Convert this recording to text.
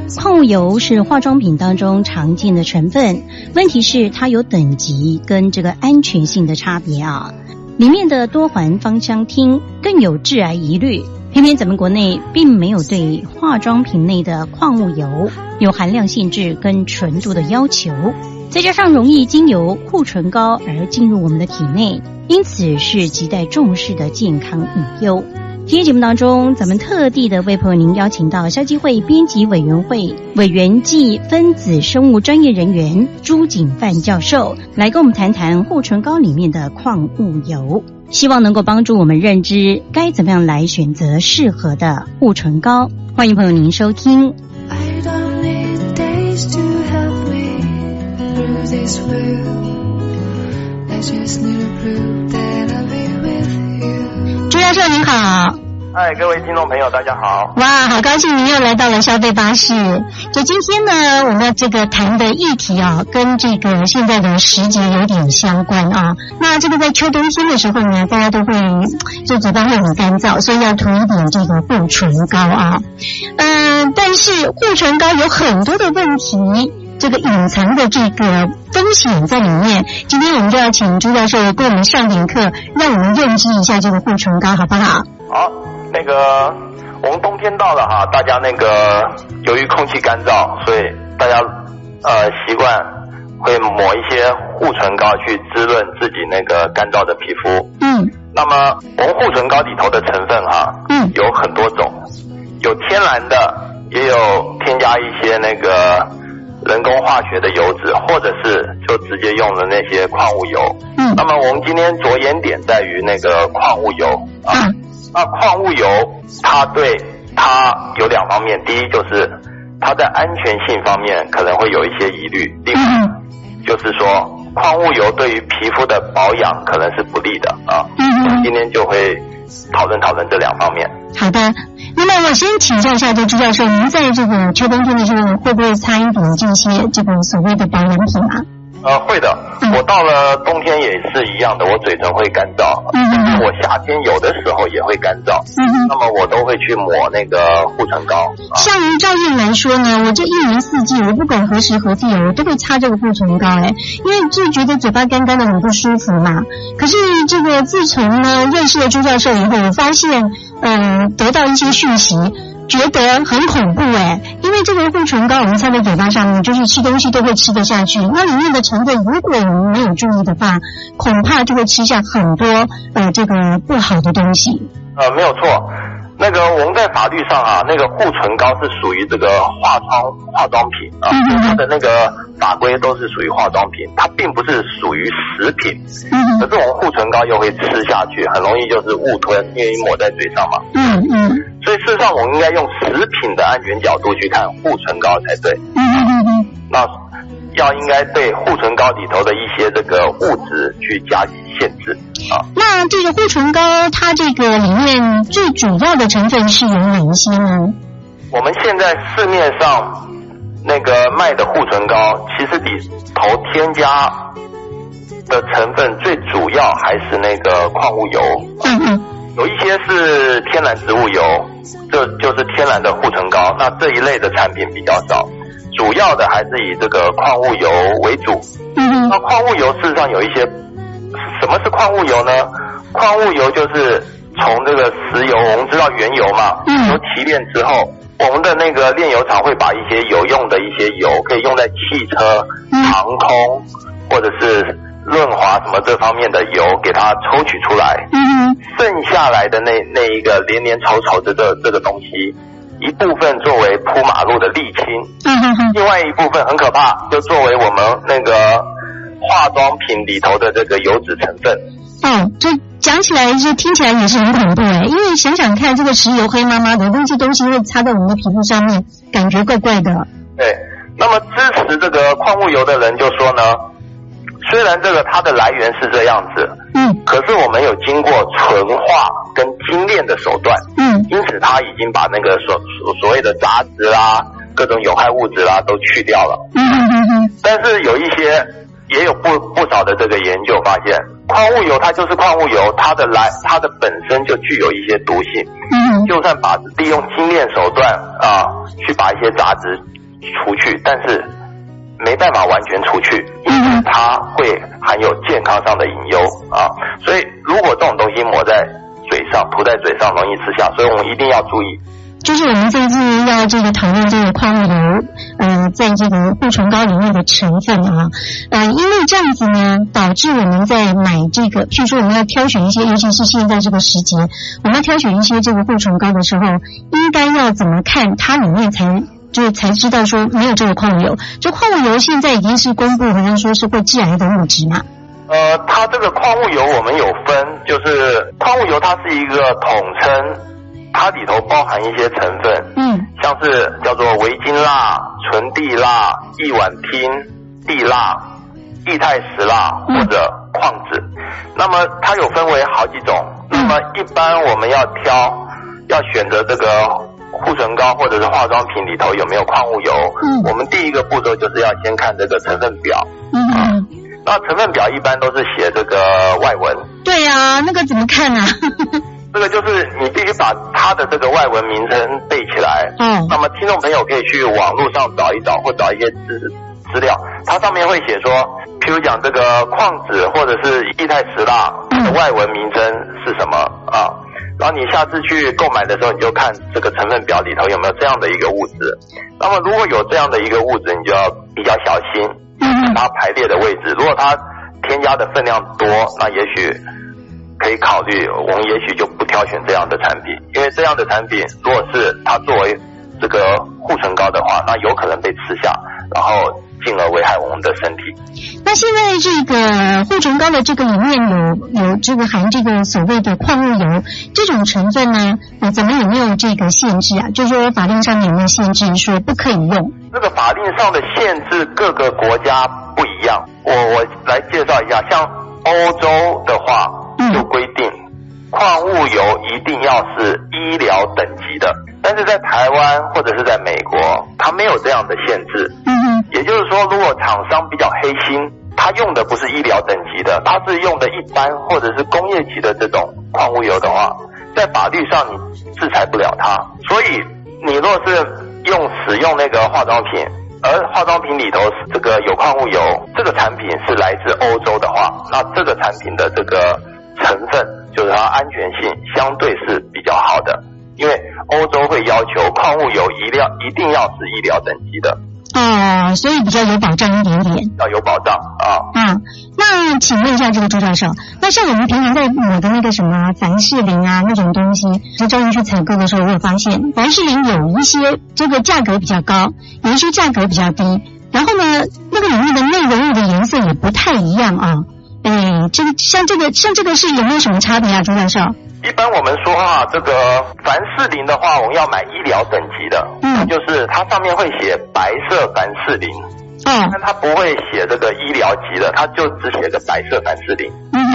矿物油是化妆品当中常见的成分，问题是它有等级跟这个安全性的差别啊。里面的多环芳香烃更有致癌疑虑，偏偏咱们国内并没有对化妆品内的矿物油有含量限制跟纯度的要求，再加上容易经由护唇膏而进入我们的体内，因此是亟待重视的健康隐忧。今天节目当中，咱们特地的为朋友您邀请到消基会编辑委员会委员暨分子生物专业人员朱景范教授来跟我们谈谈护唇膏里面的矿物油，希望能够帮助我们认知该怎么样来选择适合的护唇膏。欢迎朋友您收听。 I don't need days to help me through this world. I just need to prove that I'll be with you. 朱教授您好。 嗨，各位听众朋友大家好。 哇，好高兴您又来到了消费巴士。就今天呢，我们这个谈的议题啊，跟这个现在的时节有点相关啊。那这个在秋冬天的时候呢，大家都会就嘴巴会很干燥，所以要涂一点这个护唇膏啊。但是护唇膏有很多的问题，这个隐藏的这个风险在里面。今天我们就要请朱教授给我们上点课，让我们认知一下这个护唇膏，好不好？ 好，我们冬天到了哈，大家由于空气干燥，所以大家习惯会抹一些护唇膏去滋润自己干燥的皮肤。那么我们护唇膏里头的成分哈，有很多种，有天然的，也有添加一些人工化学的油脂，或者是就直接用的那些矿物油。那么我们今天着眼点在于矿物油啊。那矿物油它有两方面，第一就是它在安全性方面可能会有一些疑虑，另外就是说矿物油对于皮肤的保养可能是不利的啊。我们今天就会讨论这两方面。 好的，那么我先请教一下朱教授，您在这个秋冬天的时候会不会擦一点这些这个所谓的保养品啊？ 会的，我到了冬天也是一样的，我嘴唇会干燥，我夏天有的时候也会干燥，那么我都会去抹护唇膏。 像于照燕来说呢，我这一年四季，我不管何时何地，我都会擦这个护唇膏，因为就觉得嘴巴干干的很不舒服嘛。可是这个自从呢认识了朱教授以后，我发现得到一些讯息，觉得很恐怖因为这个护唇膏我们擦在嘴巴上面，就是吃东西都会吃得下去，那里面的成分如果我们没有注意的话，恐怕就会吃下很多这个不好的东西。 没有错，我们在法律上啊，护唇膏是属于这个化妆品啊，它的法规都是属于化妆品，它并不是属于食品。可是我们护唇膏又会吃下去，很容易就是误吞，因为抹在嘴上嘛。所以事实上我们应该用食品的安全角度去看护唇膏才对。那应该对护唇膏里头的一些物质去加以限制啊。 那这个护唇膏它这个里面最主要的成分是有哪一些呢？ 我们现在市面上卖的护唇膏，其实里头添加的成分最主要还是矿物油。有一些是天然植物油，这就是天然的护唇膏，那这一类的产品比较少，主要的还是以矿物油为主。那矿物油事实上有一些，什么是矿物油呢？矿物油就是从石油，我们知道原油嘛，油提炼之后，我们的炼油厂会把一些有用的一些油，可以用在汽车、航空或者是润滑什么这方面的油，给它抽取出来。剩下来的那一个连连稠稠的这个东西，一部分作为铺马路的沥青，另外一部分很可怕，就作为我们化妆品里头的油脂成分。 这讲起来就听起来也是很恐怖因为想想看，这个石油黑麻麻的，那些东西会擦在我们的皮肤上面，感觉怪怪的。 对，那么支持矿物油的人就说呢，虽然它的来源是这样子，可是我们有经过纯化跟精炼的手段，因此它已经把所谓的杂质啦、各种有害物质啦都去掉了。但是有一些也有不少的研究发现，矿物油它就是矿物油，它的本身就具有一些毒性。就算利用精炼手段啊，去把把一些杂质除去，但是没办法完全除去，因为它会含有健康上的隐忧啊。所以如果这种东西抹在嘴上、涂在嘴上，容易吃下，所以我们一定要注意。 就是我们这次要这个讨论这个矿物油，在这个护唇膏里面的成分啊，因为这样子呢，导致我们在买这个，譬如说我们要挑选一些，尤其是现在这个时节，我们要挑选一些这个护唇膏的时候，应该要怎么看它里面才知道说没有这个矿物油？这矿物油现在已经是公布，好像说是会致癌的物质嘛。 它这个矿物油我们有分，就是矿物油它是一个统称。它里头包含一些成分，像是叫做维金蜡、纯地蜡、异烷烃、地蜡、液态石蜡或者矿脂。那么它有分为好几种。那么一般我们要选择这个护唇膏或者是化妆品里头有没有矿物油。我们第一个步骤就是要先看这个成分表。那成分表一般都是写这个外文。 对啊，那个怎么看啊？ 这个就是你必须把它的这个外文名称背起来。那么听众朋友可以去网络上找一找，或找一些资料，它上面会写说，譬如讲这个矿脂或者是液态石蜡的外文名称是什么啊？然后你下次去购买的时候，你就看这个成分表里头有没有这样的一个物质。那么如果有这样的一个物质，你就要比较小心它排列的位置。如果它添加的分量多，那也许可以考虑，我们也许就不挑选这样的产品，因为这样的产品如果是它作为这个护唇膏的话，那有可能被吃下，然后进而危害我们的身体。 那现在这个护唇膏的这个里面有这个含这个所谓的矿物油这种成分呢，怎么有没有这个限制啊？就是说法令上面有没有限制说不可以用？ 这个法令上的限制各个国家不一样，我来介绍一下，像欧洲的话就规定矿物油一定要是医疗等级的，但是在台湾或者是在美国，它没有这样的限制。也就是说，如果厂商比较黑心，他用的不是医疗等级的，他是用的一般或者是工业级的这种矿物油的话，在法律上你制裁不了他。所以你若是使用那个化妆品，而化妆品里头这个有矿物油，这个产品是来自欧洲的话，那这个产品的这个成分就是它安全性相对是比较好的，因为欧洲会要求矿物油一定要是医疗等级的。 所以比较有保障一点点。 要有保障啊。 那请问一下这个朱教授，那像我们平常在买的那个什么凡士林啊那种东西，在专门去采购的时候，我有发现凡士林有一些这个价格比较高，有一些价格比较低，然后呢，那个里面的内容物的颜色也不太一样啊。这个像这个是有没有什么差别啊，朱教授？ 一般我们说这个凡士林的话，我们要买医疗等级的，就是它上面会写白色凡士林，但它不会写这个医疗级的，它就只写个白色凡士林。